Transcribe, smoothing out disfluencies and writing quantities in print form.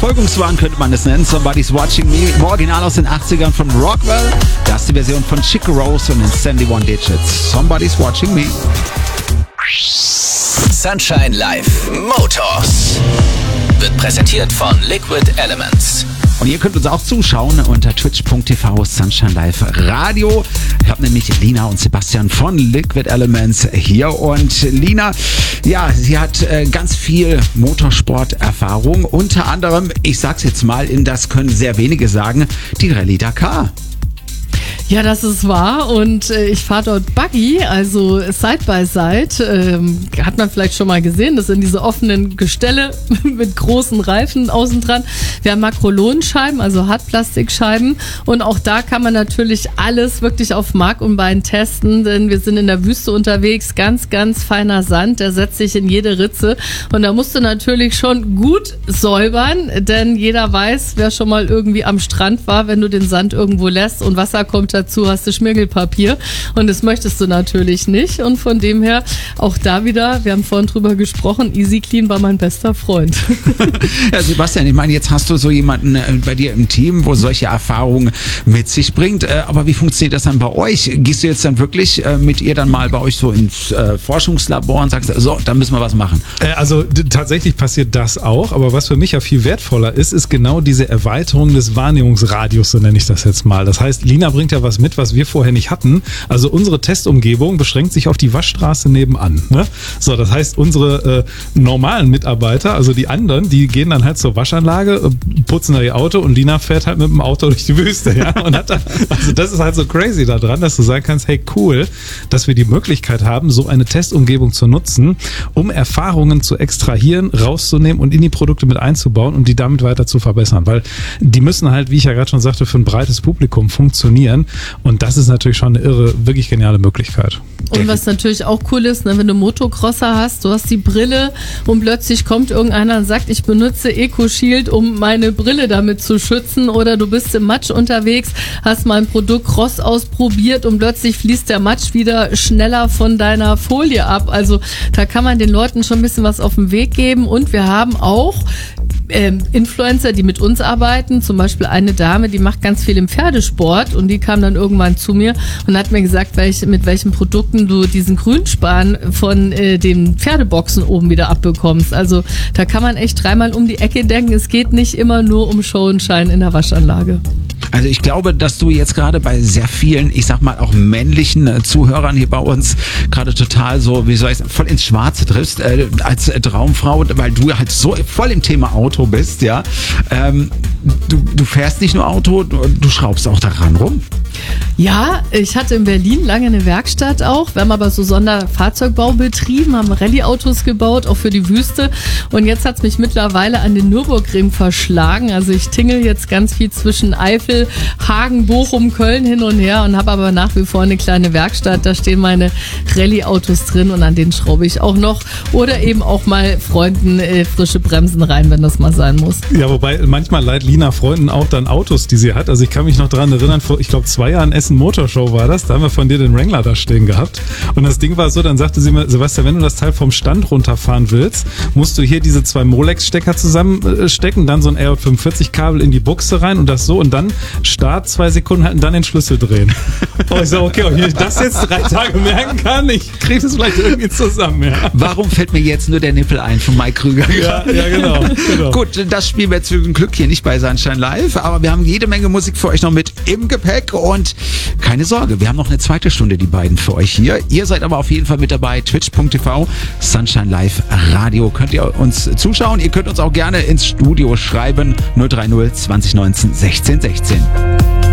Verfolgungswahn könnte man es nennen. Somebody's Watching Me. Im Original aus den 80ern von Rockwell. Das ist die Version von Chico Rose und den Sandy One Digits. Somebody's Watching Me. Sunshine Live Motors wird präsentiert von Liquid Elements. Und ihr könnt uns auch zuschauen unter twitch.tv Sunshine Live Radio. Ich habe nämlich Lina und Sebastian von Liquid Elements hier. Und Lina, ja, sie hat ganz viel Motorsport-Erfahrung. Unter anderem, ich sag's jetzt mal, das können sehr wenige sagen, die Rallye Dakar. Ja, das ist wahr und ich fahre dort Buggy, also Side-by-Side. Hat man vielleicht schon mal gesehen, das sind diese offenen Gestelle mit großen Reifen außen dran. Wir haben Makrolonscheiben, also Hartplastikscheiben und auch da kann man natürlich alles wirklich auf Mark und Bein testen, denn wir sind in der Wüste unterwegs, ganz, ganz feiner Sand, der setzt sich in jede Ritze und da musst du natürlich schon gut säubern, denn jeder weiß, wer schon mal irgendwie am Strand war, wenn du den Sand irgendwo lässt und Wasser kommt dazu, hast du Schmirgelpapier und das möchtest du natürlich nicht und von dem her auch da wieder, wir haben vorhin drüber gesprochen, Easy Clean war mein bester Freund. Ja, Sebastian, ich meine, jetzt hast du so jemanden bei dir im Team, wo solche Erfahrungen mit sich bringt, aber wie funktioniert das dann bei euch? Gehst du jetzt dann wirklich mit ihr dann mal bei euch so ins Forschungslabor und sagst, so, da müssen wir was machen? Also tatsächlich passiert das auch, aber was für mich ja viel wertvoller ist genau diese Erweiterung des Wahrnehmungsradius, so nenne ich das jetzt mal. Das heißt, Lina bringt ja was mit, was wir vorher nicht hatten. Also unsere Testumgebung beschränkt sich auf die Waschstraße nebenan. Ne? So, das heißt, unsere normalen Mitarbeiter, also die anderen, die gehen dann halt zur Waschanlage, putzen da ihr Auto und Lina fährt halt mit dem Auto durch die Wüste. Ja? Und hat dann, also das ist halt so crazy da dran, dass du sagen kannst, hey cool, dass wir die Möglichkeit haben, so eine Testumgebung zu nutzen, um Erfahrungen zu extrahieren, rauszunehmen und in die Produkte mit einzubauen und die damit weiter zu verbessern. Weil die müssen halt, wie ich ja gerade schon sagte, für ein breites Publikum funktionieren. Und das ist natürlich schon eine irre, wirklich geniale Möglichkeit. Und was natürlich auch cool ist, ne, wenn du Motocrosser hast, du hast die Brille und plötzlich kommt irgendeiner und sagt, ich benutze Eco-Shield, um meine Brille damit zu schützen, oder du bist im Matsch unterwegs, hast mal ein Produkt Cross ausprobiert und plötzlich fließt der Matsch wieder schneller von deiner Folie ab. Also da kann man den Leuten schon ein bisschen was auf den Weg geben und wir haben auch Influencer, die mit uns arbeiten, zum Beispiel eine Dame, die macht ganz viel im Pferdesport und die kam dann irgendwann zu mir und hat mir gesagt, mit welchen Produkten du diesen Grünspan von den Pferdeboxen oben wieder abbekommst. Also da kann man echt dreimal um die Ecke denken, es geht nicht immer nur um Show und Shine in der Waschanlage. Also ich glaube, dass du jetzt gerade bei sehr vielen, ich sag mal auch männlichen Zuhörern hier bei uns gerade total so, wie soll ich sagen, voll ins Schwarze triffst als Traumfrau, weil du halt so voll im Thema Auto bist, ja. Du fährst nicht nur Auto, du schraubst auch daran rum. Ja, ich hatte in Berlin lange eine Werkstatt auch. Wir haben aber so Sonderfahrzeugbau betrieben, haben Rallye-Autos gebaut, auch für die Wüste. Und jetzt hat es mich mittlerweile an den Nürburgring verschlagen. Also ich tingel jetzt ganz viel zwischen Eifel, Hagen, Bochum, Köln hin und her und habe aber nach wie vor eine kleine Werkstatt. Da stehen meine Rallye-Autos drin und an denen schraube ich auch noch. Oder eben auch mal Freunden frische Bremsen rein, wenn das mal sein muss. Ja, wobei manchmal leiht Lina Freunden auch dann Autos, die sie hat. Also ich kann mich noch daran erinnern, vor, ich glaube 2 Jahren Essen Motorshow war das, da haben wir von dir den Wrangler da stehen gehabt. Und das Ding war so, dann sagte sie mir, Sebastian, wenn du das Teil vom Stand runterfahren willst, musst du hier diese 2 Molex-Stecker zusammenstecken, dann so ein RJ45-Kabel in die Buchse rein und das so und dann Start 2 Sekunden halten, dann den Schlüssel drehen. Und ich so, okay, ob ich das jetzt 3 Tage merken kann, ich kriege das vielleicht irgendwie zusammen. Ja. Warum fällt mir jetzt nur der Nippel ein von Mike Krüger? Ja, genau. Gut, das spielen wir jetzt für ein Glück hier nicht bei Sunshine Live, aber wir haben jede Menge Musik für euch noch mit im Gepäck und keine Sorge, wir haben noch eine zweite Stunde, die beiden für euch hier. Ihr seid aber auf jeden Fall mit dabei, twitch.tv, Sunshine Live Radio. Könnt ihr uns zuschauen, ihr könnt uns auch gerne ins Studio schreiben, 030 2019 16 16.